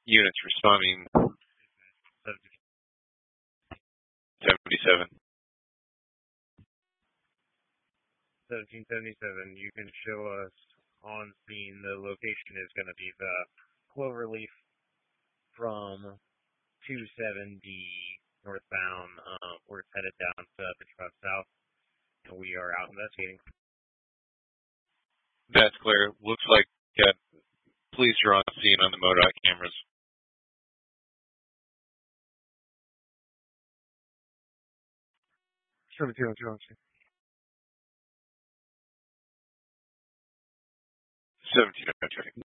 units responding 77. 1777, you can show us on scene. The location is going to be the Cloverleaf from 270 northbound. We're headed down to 55 South, and we are out investigating. That's clear. Looks like police are on scene on the MoDOT cameras. Sure, Johnson. 17.